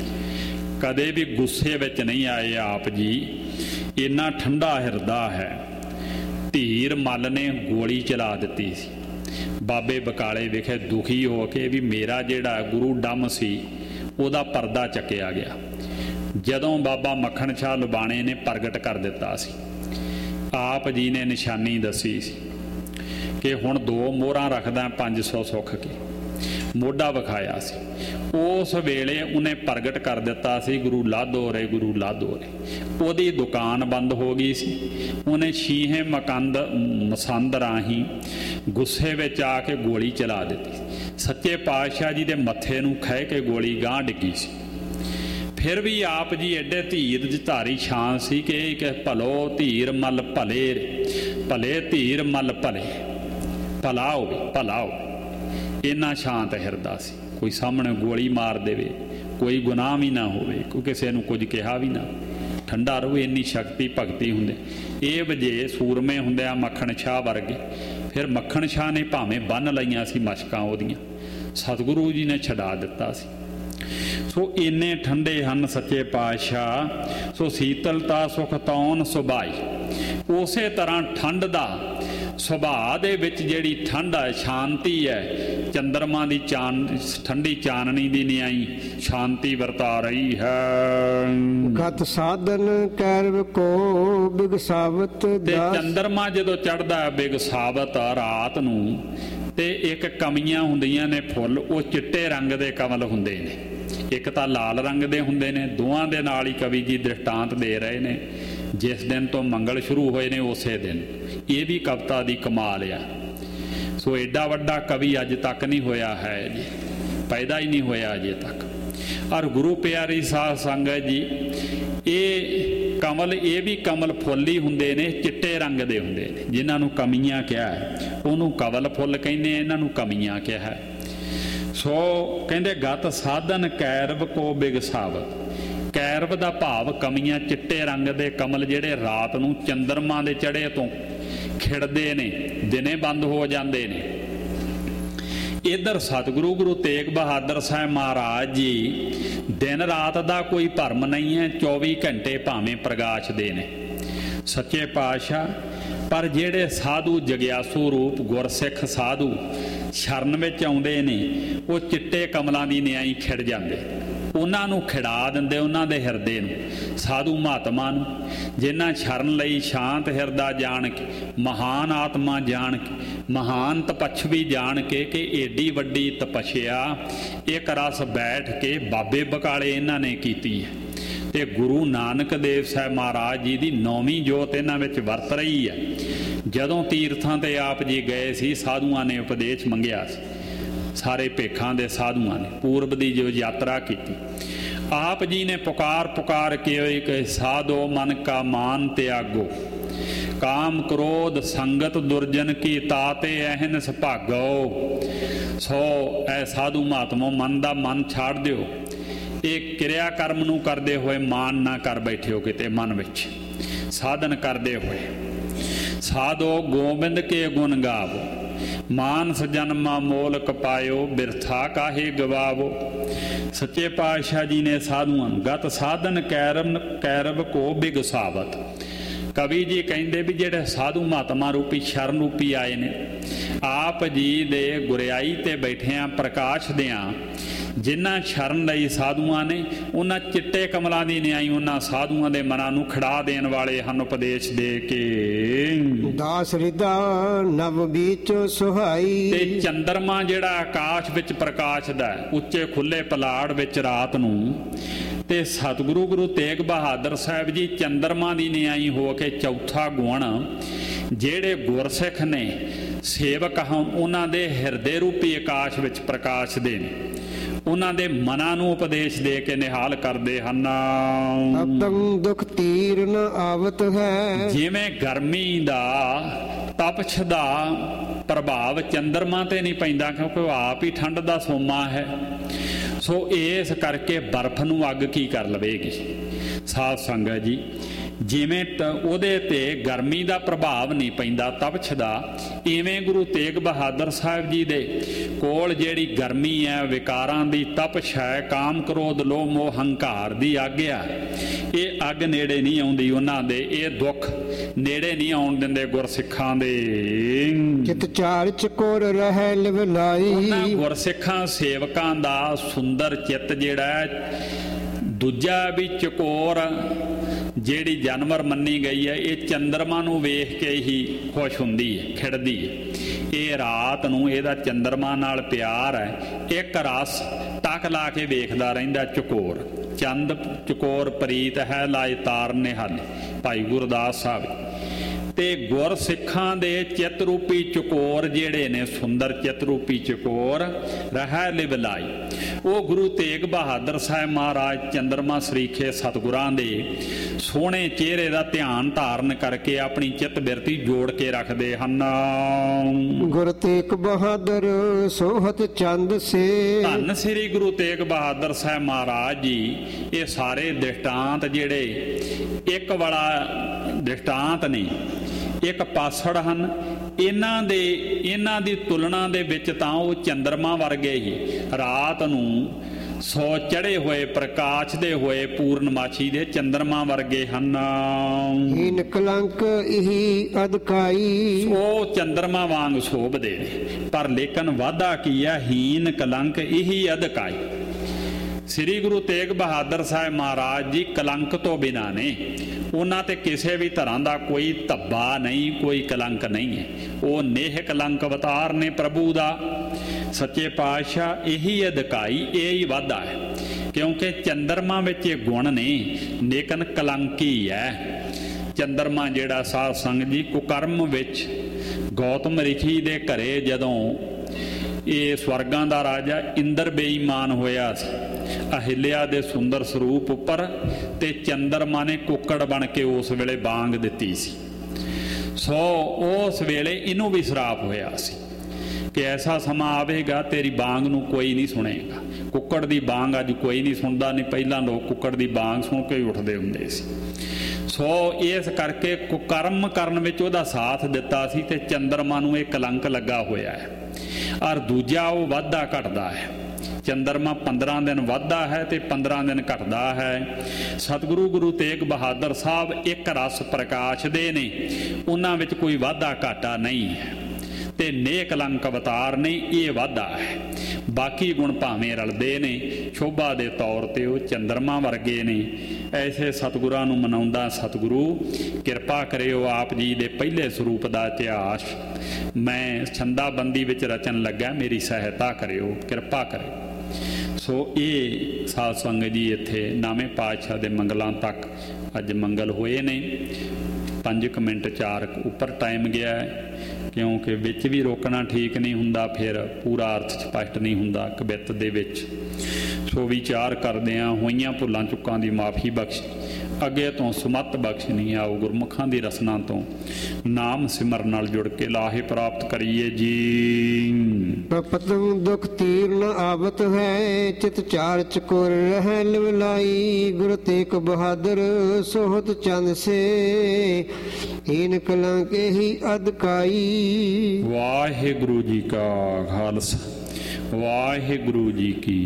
[SPEAKER 1] ਕਦੇ ਵੀ ਗੁੱਸੇ ਵਿੱਚ ਨਹੀਂ ਆਏ। ਆਪ ਜੀ ਇੰਨਾ ਠੰਡਾ ਹਿਰਦਾ ਹੈ। ਧੀਰ ਮੱਲ ਨੇ ਗੋਲੀ ਚਲਾ ਦਿੱਤੀ ਸੀ ਬਾਬੇ ਬਕਾਲੇ ਵਿਖੇ, ਦੁਖੀ ਹੋ ਕੇ ਵੀ ਮੇਰਾ ਜਿਹੜਾ ਗੁਰੂ ਡੰਮ ਸੀ ਉਹਦਾ ਪਰਦਾ ਚੱਕਿਆ ਗਿਆ। ਜਦੋਂ ਬਾਬਾ ਮੱਖਣ ਸ਼ਾਹ ਲੁਬਾਣੇ ਨੇ ਪ੍ਰਗਟ ਕਰ ਦਿੱਤਾ ਸੀ, ਆਪ ਜੀ ਨੇ ਨਿਸ਼ਾਨੀ ਦੱਸੀ ਸੀ ਕਿ ਹੁਣ ਦੋ ਮੋਹਰਾਂ ਰੱਖਦਾ ਪੰਜ ਸੌ ਸੁੱਖ ਕੇ, ਮੋਢਾ ਵਿਖਾਇਆ ਸੀ। ਉਸ ਵੇਲੇ ਉਹਨੇ ਪ੍ਰਗਟ ਕਰ ਦਿੱਤਾ ਸੀ ਗੁਰੂ ਲਾਧੋ ਰੇ, ਗੁਰੂ ਲਾਧੋ ਰੇ। ਉਹਦੀ ਦੁਕਾਨ ਬੰਦ ਹੋ ਗਈ ਸੀ। ਉਹਨੇ ਸ਼ੀਹੇ ਮਕੰਦ ਮਸੰਦ ਰਾਹੀਂ ਗੁੱਸੇ ਵਿੱਚ ਆ ਕੇ ਗੋਲੀ ਚਲਾ ਦਿੱਤੀ। ਸੱਚੇ ਪਾਤਸ਼ਾਹ ਜੀ ਦੇ ਮੱਥੇ ਨੂੰ ਖਹਿ ਕੇ ਗੋਲੀ ਗਾਂਹ ਡਿੱਗੀ ਸੀ। ਫਿਰ ਵੀ ਆਪ ਜੀ ਐਡੇ ਧੀਰਜ ਧਾਰੀ ਸ਼ਾਨ ਸੀ ਕਿ ਕਿ ਭਲੋ ਧੀਰ ਮੱਲ ਭਲੇ, ਭਲੇ ਧੀਰ ਮੱਲ ਭਲੇ, ਭਲਾ ਹੋਵੇ ਭਲਾ ਹੋਵੇ। ਇੰਨਾ ਸ਼ਾਂਤ ਹਿਰਦਾ ਸੀ। ਕੋਈ ਸਾਹਮਣੇ ਗੋਲੀ ਮਾਰ ਦੇਵੇ, ਕੋਈ ਗੁਨਾਹ ਵੀ ਨਾ ਹੋਵੇ, ਕੋਈ ਕਿਸੇ ਨੂੰ ਕੁਝ ਕਿਹਾ ਵੀ ਨਾ, ਠੰਡਾ ਰਹੇ। ਇੰਨੀ ਸ਼ਕਤੀ ਭਗਤੀ ਹੁੰਦੇ। ਇਹ ਵਜੇ ਸੂਰਮੇ ਹੁੰਦੇ ਆ ਮੱਖਣ ਸ਼ਾਹ ਵਰਗੇ। ਫਿਰ ਮੱਖਣ ਸ਼ਾਹ ਨੇ ਭਾਵੇਂ ਬੰਨ ਲਈਆਂ ਸੀ ਮਸ਼ਕਾਂ ਉਹਦੀਆਂ, ਸਤਿਗੁਰੂ ਜੀ ਨੇ ਛਡਾ ਦਿੱਤਾ ਸੀ। ਸੋ ਇੰਨੇ ਠੰਡੇ ਹਨ ਸੱਚੇ ਪਾਤਸ਼ਾਹ। ਸੋ ਸੀਤਲਤਾ ਸੁਖ ਤੌਣ ਸੁਭਾਈ। ਉਸੇ ਤਰ੍ਹਾਂ ਠੰਡ ਦਾ ਸੁਭਾਅ ਦੇ ਵਿੱਚ ਜਿਹੜੀ ਠੰਡ ਹੈ, ਸ਼ਾਂਤੀ ਹੈ, ਚੰਦਰਮਾ ਦੀ ਚਾਨ ਠੰਡੀ ਚਾਨਣੀ ਦੀ ਨਿਆਈ ਸ਼ਾਂਤੀ ਵਰਤਾ ਰਹੀ ਹੈ।
[SPEAKER 2] ਗਤ ਸਾਧਨ ਕੈਰਵ ਕੋ ਬਿਗਸਾਵਤ।
[SPEAKER 1] ਤੇ ਚੰਦਰਮਾ ਜਦੋਂ ਚੜ੍ਹਦਾ ਬਿਗਸਾਵਤ ਰਾਤ ਨੂੰ, ਤੇ ਇੱਕ ਕਮੀਆਂ ਹੁੰਦੀਆਂ ਨੇ ਫੁੱਲ, ਉਹ ਚਿੱਟੇ ਰੰਗ ਦੇ ਕਮਲ ਹੁੰਦੇ ਨੇ, ਇੱਕ ਤਾਂ ਲਾਲ ਰੰਗ ਦੇ ਹੁੰਦੇ ਨੇ। ਦੋਵਾਂ ਦੇ ਨਾਲ ਹੀ ਕਵੀ ਜੀ ਦ੍ਰਿਸ਼ਟਾਂਤ ਦੇ ਰਹੇ ਨੇ। ਜਿਸ ਦਿਨ ਤੋਂ ਮੰਗਲ ਸ਼ੁਰੂ ਹੋਏ ਨੇ ਉਸੇ ਦਿਨ। ਇਹ ਵੀ ਕਵਿਤਾ ਦੀ ਕਮਾਲ ਆ। ਸੋ ਐਡਾ ਵੱਡਾ ਕਵੀ ਅੱਜ ਤੱਕ ਨਹੀਂ ਹੋਇਆ ਹੈ ਜੀ, ਪੈਦਾ ਹੀ ਨਹੀਂ ਹੋਇਆ ਅਜੇ ਤੱਕ। ਔਰ ਗੁਰੂ ਪਿਆਰੀ ਸਾਧ ਸੰਗਤ ਜੀ, ਇਹ ਕਮਲ ਇਹ ਵੀ ਕਮਲ ਫੁੱਲ ਹੀ ਹੁੰਦੇ ਨੇ, ਚਿੱਟੇ ਰੰਗ ਦੇ ਹੁੰਦੇ ਨੇ, ਜਿਨ੍ਹਾਂ ਨੂੰ ਕਮੀਆਂ ਕਿਹਾ ਉਹਨੂੰ ਕਵਲ ਫੁੱਲ ਕਹਿੰਦੇ, ਇਹਨਾਂ ਨੂੰ ਕਮੀਆਂ ਕਿਹਾ। ਸੋ ਕਹਿੰਦੇ ਗਤ ਸਾਧਨ ਕੈਰਵ ਕੋ ਬਿਗਸਾਵਤ। ਕੈਰਵ ਦਾ ਭਾਵ ਕਮੀਆਂ, ਚਿੱਟੇ ਰੰਗ ਦੇ ਕਮਲ ਜਿਹੜੇ ਰਾਤ ਨੂੰ ਚੰਦਰਮਾ ਦੇ ਚੜ੍ਹੇ ਤੋਂ ਖਿੜਦੇ ਨੇ, ਦਿਨੇ ਬੰਦ ਹੋ ਜਾਂਦੇ ਨੇ। ਇੱਧਰ ਸਤਿਗੁਰੂ ਗੁਰੂ ਤੇਗ ਬਹਾਦਰ ਸਾਹਿਬ ਮਹਾਰਾਜ ਜੀ ਦਿਨ ਰਾਤ ਦਾ ਕੋਈ ਭਰਮ ਨਹੀਂ ਹੈ, ਚੌਵੀ ਘੰਟੇ ਭਾਵੇਂ ਪ੍ਰਕਾਸ਼ਦੇ ਨੇ ਸੱਚੇ ਪਾਤਸ਼ਾਹ। ਪਰ ਜਿਹੜੇ ਸਾਧੂ ਜਗਿਆਸੂ ਰੂਪ ਗੁਰਸਿੱਖ ਸਾਧੂ ਸ਼ਰਨ ਵਿੱਚ ਆਉਂਦੇ ਨੇ, ਉਹ ਚਿੱਟੇ ਕਮਲਾਂ ਦੀ ਨਿਆਈ ਖਿੜ ਜਾਂਦੇ, ਉਹਨਾਂ ਨੂੰ ਖਿੜਾ ਦਿੰਦੇ, ਉਹਨਾਂ ਦੇ ਹਿਰਦੇ ਨੂੰ, ਸਾਧੂ ਮਹਾਤਮਾ ਨੂੰ, ਜਿਨ੍ਹਾਂ ਸ਼ਰਨ ਲਈ ਸ਼ਾਂਤ ਹਿਰਦਾ ਜਾਣ ਕੇ, ਮਹਾਨ ਆਤਮਾ ਜਾਣ ਕੇ, ਮਹਾਨ ਤਪੱਛਵੀ ਜਾਣ ਕੇ ਕਿ ਏਡੀ ਵੱਡੀ ਤਪੱਛਿਆ ਇੱਕ ਰਸ ਬੈਠ ਕੇ ਬਾਬੇ ਬਕਾਲੇ ਇਹਨਾਂ ਨੇ ਕੀਤੀ ਹੈ। ਤੇ ਗੁਰੂ ਨਾਨਕ ਦੇਵ ਸਾਹਿਬ ਮਹਾਰਾਜ ਜੀ ਦੀ ਨੌਵੀਂ ਜੋਤ ਇਹਨਾਂ ਵਿੱਚ ਵਰਤ ਰਹੀ ਹੈ। ਜਦੋਂ ਤੀਰਥਾਂ ਤੇ ਆਪ ਜੀ ਗਏ ਸੀ, ਸਾਧੂਆਂ ਨੇ ਉਪਦੇਸ਼ ਮੰਗਿਆ ਸੀ, ਸਾਰੇ ਭੇਖਾਂ ਦੇ ਸਾਧੂਆਂ ਨੇ ਪੂਰਬ ਦੀ ਜੋ ਯਾਤਰਾ ਕੀਤੀ, ਆਪ ਜੀ ਨੇ ਪੁਕਾਰ ਪੁਕਾਰ ਕੇ ਕਿ ਸਾਧੋ ਮਨ ਕਾ ਮਾਨ ਤਿਆਗੋ, ਕਾਮ ਕ੍ਰੋਧ ਸੰਗਤ ਦੁਰਜਨ ਕੀ ਤਾਤੇ ਅਹਿਨਸ ਭਾਗੋ। ਸੋ ਐ ਸਾਧੂ ਮਹਾਤਮੋ, ਮਨ ਦਾ ਮਨ ਛਾੜ ਦਿਓ, ਇਹ ਕਿਰਿਆ ਕਰਮ ਨੂੰ ਕਰਦੇ ਹੋਏ ਮਾਨ ਨਾ ਕਰ ਬੈਠਿਓ ਕਿਤੇ ਮਨ ਵਿੱਚ, ਸਾਧਨ ਕਰਦੇ ਹੋਏ। ਸਾਧੋ ਗੋਬਿੰਦ ਕੇ ਗੁਣ ਗਾਵੋ, ਮਾਨਸ ਜਨਮਾ ਮੋਲਕ ਪਾਇਓ, ਬਿਰਥਾ ਕਾਹੇ ਗਵਾਵੋ। ਸੱਚੇ ਪਾਤਸ਼ਾਹ ਜੀ ਨੇ ਸਾਧੂਆਂ ਨੂੰ ਗਤ ਸਾਧਨ ਕੈਰਮ ਕੈਰਵ ਕੋ ਬਿਗਸਾਵਤ। ਕਵੀ ਜੀ ਕਹਿੰਦੇ ਵੀ ਜਿਹੜੇ ਸਾਧੂ ਮਹਾਤਮਾ ਰੂਪੀ ਸ਼ਰਨ ਰੂਪੀ ਆਏ ਨੇ, ਆਪ ਜੀ ਦੇ ਗੁਰਿਆਈ ਤੇ ਬੈਠਿਆਂ ਪ੍ਰਕਾਸ਼ਦਿਆਂ ਜਿਨ੍ਹਾਂ ਸ਼ਰਨ ਲਈ ਸਾਧੂਆਂ ਨੇ, ਉਹਨਾਂ ਚਿੱਟੇ ਕਮਲਾਂ ਦੀ ਨਿਆਈ ਉਹਨਾਂ ਸਾਧੂਆਂ ਦੇ ਮਨਾਂ ਨੂੰ ਖੜਾ ਦੇਣ ਵਾਲੇ ਹਨ ਉਪਦੇਸ਼ ਦੇ ਕੇ।
[SPEAKER 2] ਦਾਸ ਰਿਦਾ ਨਵ ਵਿੱਚ ਸੁਹਾਈ।
[SPEAKER 1] ਤੇ ਚੰਦਰਮਾ ਜਿਹੜਾ ਆਕਾਸ਼ ਵਿੱਚ ਪ੍ਰਕਾਸ਼ਦਾ ਉੱਚੇ ਖੁੱਲੇ ਪਲਾੜ ਵਿੱਚ ਰਾਤ ਨੂੰ, ਤੇ ਸਤਿਗੁਰੂ ਗੁਰੂ ਤੇਗ ਬਹਾਦਰ ਸਾਹਿਬ ਜੀ ਚੰਦਰਮਾ ਦੀ ਨਿਆਈ ਹੋ ਕੇ ਚੌਥਾ ਗੁਣ ਜਿਹੜੇ ਗੁਰਸਿੱਖ ਨੇ ਸੇਵਕ ਹਨ, ਉਹਨਾਂ ਦੇ ਹਿਰਦੇ ਰੂਪੀ ਆਕਾਸ਼ ਵਿੱਚ ਪ੍ਰਕਾਸ਼ਦੇ ਨੇ, ਉਹਨਾਂ ਦੇ ਮਨਾਂ ਨੂੰ ਉਪਦੇਸ਼ ਦੇ ਕੇ ਨਿਹਾਲ ਕਰਦੇ ਹਨ।
[SPEAKER 2] ਅਤੰ ਦੁਖ ਤੀਰ ਨ ਆਵਤ ਹੈ।
[SPEAKER 1] ਜਿਵੇਂ ਗਰਮੀ ਦਾ ਤਪਛ ਦਾ ਪ੍ਰਭਾਵ ਚੰਦਰਮਾ ਤੇ ਨਹੀਂ ਪੈਂਦਾ, ਕਿਉਂਕਿ ਉਹ ਆਪ ਹੀ ਠੰਡ ਦਾ ਸੋਮਾ ਹੈ। ਸੋ ਇਸ ਕਰਕੇ ਬਰਫ਼ ਨੂੰ ਅੱਗ ਕੀ ਕਰ ਲਵੇਗੀ। ਸਾਧ ਸੰਗਤ ਜੀ, ਜਿਵੇਂ ਉਹਦੇ ਤੇ ਗਰਮੀ ਦਾ ਪ੍ਰਭਾਵ ਨਹੀਂ ਪੈਂਦਾ ਤਪਛ ਦਾ, ਇਵੇਂ ਗੁਰੂ ਤੇਗ ਬਹਾਦਰ ਸਾਹਿਬ ਜੀ ਦੇ ਕੋਲ ਜਿਹੜੀ ਗਰਮੀ ਹੈ, ਵਿਕਾਰਾਂ ਦੀ ਤਪਛ ਹੈ, ਕਾਮ ਕ੍ਰੋਧ ਲੋਭ ਮੋਹ ਹੰਕਾਰ ਦੀ ਅੱਗ ਆ, ਇਹ ਅੱਗ ਨੇੜੇ ਨਹੀਂ ਆਉਂਦੀ ਉਹਨਾਂ ਦੇ, ਇਹ ਦੁੱਖ ਨੇੜੇ ਨਹੀਂ ਆਉਣ ਦਿੰਦੇ ਗੁਰਸਿੱਖਾਂ ਦੇ।
[SPEAKER 2] ਚਿਤ ਚਾਰ ਚਕੋਰ ਰਹਿ ਲਿਵਲਾਈ।
[SPEAKER 1] ਉਹਨਾਂ ਗੁਰਸਿੱਖਾਂ ਸੇਵਕਾਂ ਦਾ ਸੁੰਦਰ ਚਿੱਤ ਜਿਹੜਾ, ਦੂਜਾ ਵੀ ਚਕੋਰ ਜਿਹੜੀ ਜਾਨਵਰ ਮੰਨੀ ਗਈ ਹੈ, ਇਹ ਚੰਦਰਮਾ ਨੂੰ ਵੇਖ ਕੇ ਹੀ ਖੁਸ਼ ਹੁੰਦੀ ਹੈ, ਖਿੜਦੀ ਹੈ। ਇਹ ਰਾਤ ਨੂੰ ਇਹਦਾ ਚੰਦਰਮਾ ਨਾਲ ਪਿਆਰ ਹੈ, ਇੱਕ ਰਸ ਟਕ ਲਾ ਕੇ ਵੇਖਦਾ ਰਹਿੰਦਾ ਚਕੋਰ। ਚੰਦ ਚਕੋਰ ਪ੍ਰੀਤ ਹੈ ਲਾਏ ਤਾਰ ਨਿਹਾਲ, ਭਾਈ ਗੁਰਦਾਸ ਸਾਹਿਬ। ਤੇ ਗੁਰਸਿੱਖਾਂ ਦੇ ਚਿੱਤ ਰੂਪੀ ਚਕੋਰ ਜਿਹੜੇ ਨੇ, ਸੁੰਦਰ ਚਿੱਤ ਰੂਪੀ ਚਕੋਰ ਰਹਿ ਲਿਵਲਾਈ, ਉਹ ਗੁਰੂ ਤੇਗ ਬਹਾਦਰ ਸਾਹਿਬ ਮਹਾਰਾਜ ਚੰਦਰਮਾ ਸਰੀਖੇ ਸਤਿਗੁਰਾਂ ਦੇ ਸੋਹਣੇ ਚਿਹਰੇ ਦਾ ਧਿਆਨ ਧਾਰਨ ਕਰਕੇ ਆਪਣੀ ਚਿੱਤ ਬਿਰਤੀ ਜੋੜ ਕੇ ਰੱਖਦੇ ਹਨ।
[SPEAKER 2] ਗੁਰੂ ਤੇਗ ਬਹਾਦਰ ਸੋਹਤ ਚੰਦ ਸੇ।
[SPEAKER 1] ਧੰਨ ਸ੍ਰੀ ਗੁਰੂ ਤੇਗ ਬਹਾਦਰ ਸਾਹਿਬ ਮਹਾਰਾਜ ਜੀ, ਇਹ ਸਾਰੇ ਦ੍ਰਿਸ਼ਟਾਂਤ ਜਿਹੜੇ ਇੱਕ ਵਾਲਾ ਦ੍ਰਿਸ਼ਟਾਂਤ ਨੇ, ਇੱਕ ਪਾਸੜ ਹਨ, ਇਹਨਾਂ ਦੇ ਇਹਨਾਂ ਦੀ ਤੁਲਨਾ ਦੇ ਵਿੱਚ ਤਾਂ ਉਹ ਚੰਦਰਮਾ ਵਰਗੇ ਹੀ ਰਾਤ ਨੂੰ ਸੋ ਚੜੇ ਹੋਏ ਪ੍ਰਕਾਸ਼ਦੇ ਹੋਏ ਪੂਰਨਮਾਸ਼ੀ ਦੇ ਚੰਦਰਮਾ ਵਰਗੇ ਹਨ।
[SPEAKER 2] ਹੀਨ ਕਲੰਕ ਇਹੀ ਅਦਕਾਈ।
[SPEAKER 1] ਉਹ ਚੰਦਰਮਾ ਵਾਂਗ ਸ਼ੋਭਦੇ ਨੇ, ਪਰ ਲੇਕਿਨ ਵਾਧਾ ਕੀ ਹੈ, ਹੀਨ ਕਲੰਕ ਇਹੀ ਅਦਕਾਈ। ਸ੍ਰੀ ਗੁਰੂ ਤੇਗ ਬਹਾਦਰ ਸਾਹਿਬ ਮਹਾਰਾਜ ਜੀ ਕਲੰਕ ਤੋਂ ਬਿਨਾਂ ਨੇ, ਉਹਨਾਂ ਤੇ ਕਿਸੇ ਵੀ ਤਰ੍ਹਾਂ ਦਾ ਕੋਈ ਧੱਬਾ ਨਹੀਂ, ਕੋਈ ਕਲੰਕ ਨਹੀਂ ਹੈ। ਉਹ ਨੇਹ ਕਲੰਕ ਅਵਤਾਰ ਨੇ ਪ੍ਰਭੂ ਦਾ। ਸੱਚੇ ਪਾਤਸ਼ਾਹ ਇਹੀ ਅਧਿਕਾਈ, ਇਹ ਹੀ ਵਾਧਾ ਹੈ, ਕਿਉਂਕਿ ਚੰਦਰਮਾ ਵਿੱਚ ਇਹ ਗੁਣ ਨੇ, ਲੇਕਿਨ ਕਲੰਕੀ ਹੈ। ਚੰਦਰਮਾ ਜਿਹੜਾ ਸਾਧ ਸੰਗਤ ਜੀ ਕੁਕਰਮ ਵਿੱਚ ਗੌਤਮ ਰਿਸ਼ੀ ਦੇ ਘਰੇ ਜਦੋਂ ਇਹ ਸਵਰਗਾਂ ਦਾ ਰਾਜਾ ਇੰਦਰ ਬੇਈਮਾਨ ਹੋਇਆ ਸੀ, ਅਹਿਲਿਆ ਦੇ ਸੁੰਦਰ ਸਰੂਪ ਉੱਪਰ ਤੇ ਚੰਦਰਮਾ ਨੇ ਕੁੱਕੜ ਬਣ ਕੇ ਉਸ ਵੇਲੇ ਬਾਂਗ ਦਿੱਤੀ ਸੀ। ਸੋ ਉਸ ਵੇਲੇ ਇਹਨੂੰ ਵੀ ਸਰਾਪ ਹੋਇਆ ਸੀ ਕਿ ਐਸਾ ਸਮਾਂ ਆਵੇਗਾ ਤੇਰੀ ਬਾਂਗ ਨੂੰ ਕੋਈ ਨਹੀਂ ਸੁਣੇਗਾ। ਕੁੱਕੜ ਦੀ ਬਾਂਗ ਅੱਜ ਕੋਈ ਨਹੀਂ ਸੁਣਦਾ, ਨਹੀਂ ਪਹਿਲਾਂ ਲੋਕ ਕੁੱਕੜ ਦੀ ਬਾਂਗ ਸੁਣ ਕੇ ਹੀ ਉੱਠਦੇ ਹੁੰਦੇ ਸੀ। ਸੋ ਇਸ ਕਰਕੇ ਕੁਕਰਮ ਕਰਨ ਵਿੱਚ ਉਹਦਾ ਸਾਥ ਦਿੱਤਾ ਸੀ ਤੇ ਚੰਦਰਮਾ ਨੂੰ ਇਹ ਕਲੰਕ ਲੱਗਾ ਹੋਇਆ ਹੈ। ਔਰ ਦੂਜਾ ਉਹ ਵਾਧਾ ਘਟਦਾ ਹੈ। ਚੰਦਰਮਾ ਪੰਦਰਾਂ ਦਿਨ ਵੱਧਦਾ ਹੈ ਤੇ ਪੰਦਰਾਂ ਦਿਨ ਘਟਦਾ ਹੈ। ਸਤਿਗੁਰੂ ਗੁਰੂ ਤੇਗ ਬਹਾਦਰ ਸਾਹਿਬ ਇੱਕ ਰਸ ਪ੍ਰਕਾਸ਼ਦੇ ਨੇ, ਉਹਨਾਂ ਵਿੱਚ ਕੋਈ ਵਾਧਾ ਘਾਟਾ ਨਹੀਂ ਹੈ ਤੇ ਨੇਕ ਲੰਕ ਅਵਤਾਰ ਨਹੀਂ, ਇਹ ਵਾਧਾ ਹੈ। ਬਾਕੀ ਗੁਣ ਭਾਵੇਂ ਰਲਦੇ ਨੇ, ਸ਼ੋਭਾ ਦੇ ਤੌਰ ਤੇ ਉਹ ਚੰਦਰਮਾ ਵਰਗੇ ਨੇ। ਐਸੇ ਸਤਿਗੁਰਾਂ ਨੂੰ ਮਨਾਉਂਦਾ ਸਤਿਗੁਰੂ ਕਿਰਪਾ ਕਰਿਓ ਆਪ ਜੀ ਦੇ ਪਹਿਲੇ ਸਰੂਪ ਦਾ ਇਤਿਹਾਸ ਮੈਂ ਛੰਦਾਬੰਦੀ ਵਿੱਚ ਰਚਨ ਲੱਗਾ, ਮੇਰੀ ਸਹਾਇਤਾ ਕਰਿਓ, ਕਿਰਪਾ ਕਰਿਓ। ਸੋ ਇਹ ਸਾਧ ਸੰਗਤ ਜੀ ਇੱਥੇ ਨਾਵੇਂ ਪਾਤਸ਼ਾਹ ਦੇ ਮੰਗਲਾਂ ਤੱਕ ਅੱਜ ਮੰਗਲ ਹੋਏ ਨੇ। ਪੰਜ ਕੁ ਮਿੰਟ ਚਾਰ ਉੱਪਰ ਟਾਈਮ ਗਿਆ ਹੈ, ਕਿਉਂਕਿ ਵਿੱਚ ਵੀ ਰੋਕਣਾ ਠੀਕ ਨਹੀਂ ਹੁੰਦਾ, ਫਿਰ ਪੂਰਾ ਅਰਥ ਸਪਸ਼ਟ ਨਹੀਂ ਹੁੰਦਾ ਕਵਿੱਤ ਦੇ ਵਿੱਚ। ਸੋ ਵਿਚਾਰ ਕਰਦਿਆਂ ਹੋਈਆਂ ਭੁੱਲਾਂ ਚੁੱਕਾਂ ਦੀ ਮਾਫੀ ਬਖਸ਼, ਅੱਗੇ ਤੋਂ ਸੁਮੱਤ ਬਖਸ਼ਣੀ। ਆਓ ਗੁਰਮੁਖਾਂ ਦੀ ਰਸਨਾ ਤੋਂ ਨਾਮ ਸਿਮਰਨ ਨਾਲ ਜੁੜ ਕੇ ਲਾਹੇ ਪ੍ਰਾਪਤ ਕਰੀਏ ਜੀ।
[SPEAKER 2] ਪਤਮ ਦੁਖ ਤੀਰ ਨ ਆਵਤ ਹੈ, ਚਿਤ ਚਾਰ ਚਕੋਰ ਰਹਿ ਲਿਵਲਾਈ। ਗੁਰ ਤੇਗ ਬਹਾਦਰ ਸੋਹਤ ਚੰਦ ਸੇ, ਹੀਨ ਕਲੰਕ ਹੀ ਅਦਕਾਈ।
[SPEAKER 1] ਵਾਹਿਗੁਰੂ ਜੀ ਕਾ ਖਾਲਸਾ, ਵਾਹਿਗੁਰੂ ਜੀ ਕੀ